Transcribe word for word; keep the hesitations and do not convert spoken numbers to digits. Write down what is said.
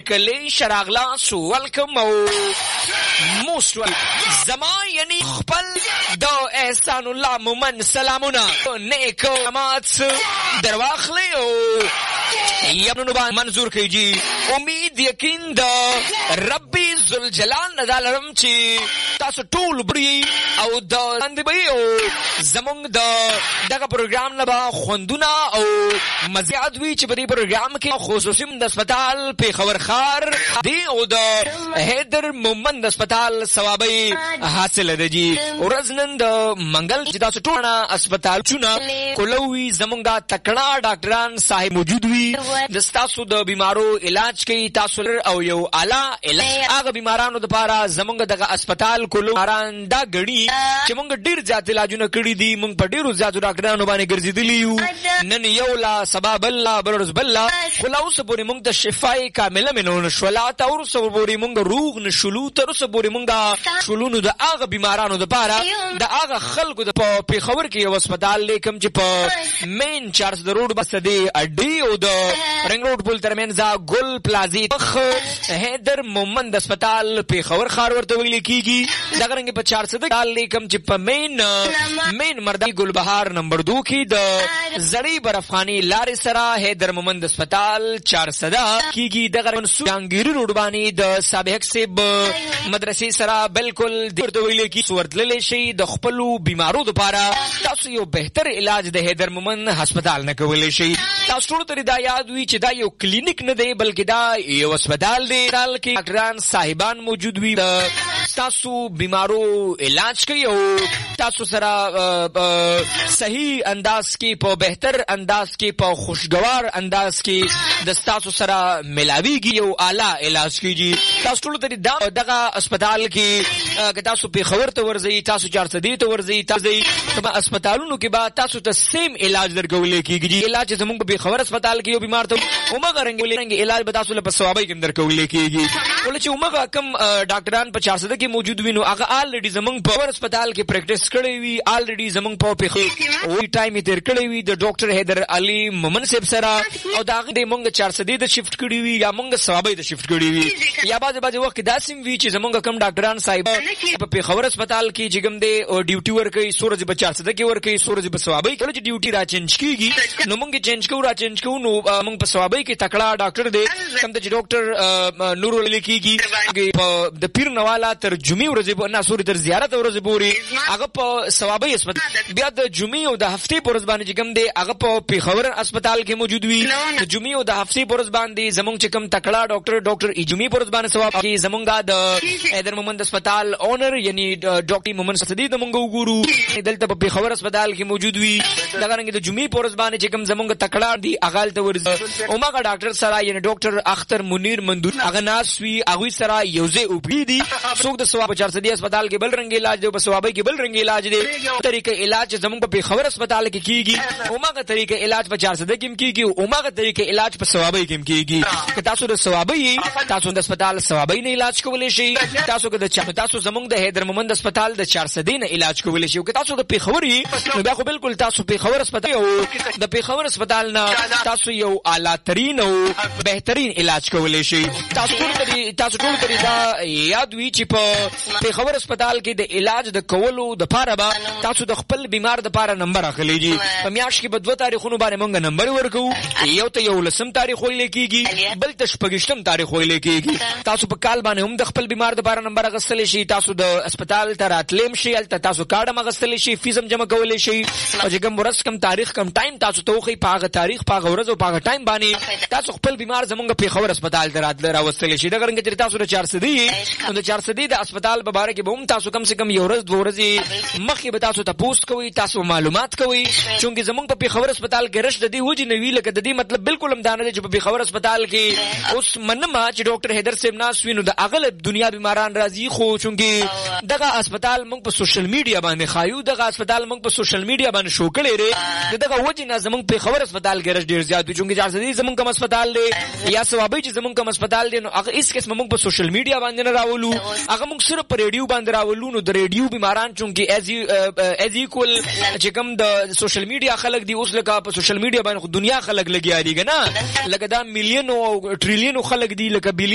کلی شراغلا سو welcome او most زما یعنی خپل د احسان الله مومن سلامونه نیک امات درواخلی او یمنو با منظور کیجی امید یقین دا ربی ذوالجلال ندالرم چی تاسو ټول بری او د اندبی او زمونږ د دغه پروګرام لبا خوندونه او مزیات وی چې په دې پروګرام کې خصوصي د هسپتال پیښور خار دی او د حیدر مومند هسپتال ثوابي حاصل ده جی ورځنن د منګل چې تاسو ټول هسپتال چونه کولوي زمونږه تکړه ډاکټران صاحب موجود وي د تاسو د بیمارو علاج کوي تاسو او یو اعلی علاج هغه بیمارانو لپاره زمونږ دغه هسپتال کولو ماران دا غړي چې مونږ ډیر ځات علاجونه کړی دي مونږ په ډیرو ځاتو ډاکټرانو باندې ګرځېدلی یو نن یو لا سبب الله برز بالله خلاص پورې مونږ د شفای کامله منون شولات او رس پورې مونږ روغ نشلو تر رس پورې مونږ شلونو د هغه بیمارانو لپاره د هغه خلکو د په خبر کې یو هسپتال لیکم چې په مین چارج د روډ بس دی اډي او د رنګ روډ پل ترمنځ ګل پلازي مخ حیدر مومند هسپتال په خبر خار ورته ویل کیږي دغه رنګ په چار سده کال لیکم چې په مین مین مردی ګل بهار نمبر دو کې د زړی برفخانی لارې سره حیدر مومند هسپتال چار سده کیږي دغه منسوب جانګيري روډ باندې د سابق سیب مدرسې سره بالکل ورته ویل کی ورتلل شي د خپل بیمارو لپاره تاسو یو بهتر علاج د حیدر مومند هسپتال نه کولای شي تاسو ټول ته دا یاد وي چې دا یو کلینیک نه دی بلکې دا یو هسپتال دی تل کې ډاکټران صاحبان موجود وي تاسو بیمارو علاج کوي او تاسو سره صحیح انداز کې په بهتر انداز کې په خوشگوار انداز کې د تاسو سره ملاويږي یو اعلی علاج کیږي تاسو ټول ته دا دغه هسپتال کې که تاسو په خبر ته ورځي تاسو چار سدي ته ورځي تاسو په هسپتالونو کې با تاسو ته سیم علاج درکول کیږي علاج زموږ په خبر هسپتال کې یو بیمار ته اومغه رنګ علاج به تاسو له ثوابي کې درکول کیږي ولې چې اومغه کم ډاکټران په چار سده کې موجود وینو هغه الریډي زمونږ په هسپتال کې پریکټیس کړی وی الریډي زمونږ په پیخه وی ټایم تیر کړی وی د ډاکټر حیدر علي مومن صاحب سره او دا غي مونږ چار سده د شفټ کړی وی یا مونږ ثوابي د شفټ کړی وی یا باز باز وخت داسیم وی چې زمونږ کم ډاکټران صاحب په پیښور هسپتال کې جګم دی او ډیوټي ور کوي سورج په چار سده کې ور کوي سورج په ثوابي کله چې ډیوټي را چینج کیږي نو مونږ چینج کوو را چینج کوو نو مونږ په ثوابي کې تکړه ډاکټر دی کوم د ډاکټر نور لیکيږي د پیر نواله تر جمعې ورځې نه سوري تر زیارت ورځې پوري هغه په ثوابي هسپتال بیا د جمعې او د هفتې پرز باندې کوم دی هغه په پیښور هسپتال کې موجود وي د جمعې او د هفتې پرز باندې زمونږ چې کوم تکړه ډاکټر ډاکټر جمعې پرز باندې ثواب کې زمونږه د حیدر مومند هسپتال اونر یعنی ډاکټر مومند صدیق د مونږ وګورو دلته په پیښور هسپتال کې موجود وي دغه رنګ د جمعې پرز باندې چې کوم زمونږ تکړه دی اغال ته ورځي او ماګه ډاکټر سره یعنی ډاکټر اختر منیر مندور هغه ناس وی هغه سره یوزه اوپی دي څوک د ثواب چار سدي هسپتال کې بل رنګ علاج دی په ثوابي کې بل رنګ علاج دی طریقې علاج زمونږ په خبر هسپتال کې کیږي او ماګه طریقې علاج په چار سدي کې کیږي او ماګه طریقې علاج په ثوابي کې کیږي که تاسو د ثوابي تاسو د هسپتال ثوابي نه علاج کولای شي تاسو که د تاسو زمونږ د حیدر مومند هسپتال د چار سدي نه علاج کولای شي که تاسو د پیښوري نو بیا خو بالکل تاسو پیښور هسپتال او د پیښور هسپتال نه تاسو یو اعلی ترين او بهترین علاج کولای شي تاسو ټول تاسو ټول ته دا یاد وی چې په پیښور هسپتال کې د علاج د کولو د پاره با تاسو د خپل بیمار د پاره نمبر اخليږي په میاشت کې په دوه تاریخونو باندې مونږ نمبر ورکو یو ته یو لسم تاریخ ویل کېږي بل ته شپږشتم تاریخ ویل کېږي تاسو په کال باندې هم د خپل بیمار د پاره نمبر اغستل شي تاسو د هسپتال ته راتلم شي الته تاسو کارت مغستل شي فیس هم جمع کولای شي او چې کوم ورځ کم تاریخ کم ټایم تاسو ته خو په هغه تاریخ په هغه ورځ او په هغه ټایم باندې تاسو خپل بیمار زمونږ په خبر هسپتال ته راتل راوستل شي دا څنګه چې تاسو د چار سدي نو د چار سدي د هسپتال په اړه کې به هم تاسو کم سے کم یو ورځ دوه ورځې مخکې به تاسو تاسو کوي تاسو معلومات کوي چې زمونږ په خبر هسپتال کې رشد دی وځي نوی لکه د دې مطلب بالکل هم دانه چې په خبر هسپتال کې اوس منما چې ډاکټر حیدر صاحب ناس وینو د اغلب دنیا بیماران راځي خو چې دغه هسپتال موږ په سوشل میډیا باندې خایو دغه هسپتال موږ په سوشل میډیا باندې شو کړی لري دغه وځي نه زمونږ په خبر هسپتال کې رشد ډیر زیات وي چې چار سدي زمونږ کوم هسپتال دی یا ثوابي چې زمونږ کوم هسپتال دی نو هغه اس قسم موږ په سوشل میډیا باندې نه راولو هغه موږ صرف په ریډیو باندې راولو نو د ریډیو بیماران چې از از ایکوال چې کوم د سوشل میډیا خلک دی اوس لکه په سوشل میډیا باندې دنیا خلک لګیا دي کنه لکه دا میلیون او ټریلیون خلک دی لکه